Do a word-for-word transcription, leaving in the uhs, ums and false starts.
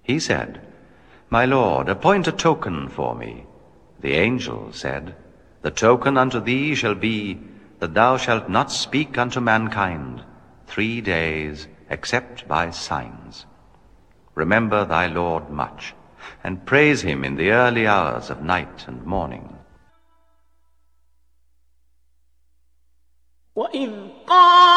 He said, My Lord, appoint a token for me. The angel said, The token unto thee shall be that thou shalt not speak unto mankind three days except by signs. Remember thy Lord much, and praise him in the early hours of night and morning. وَإِذْ قَالَ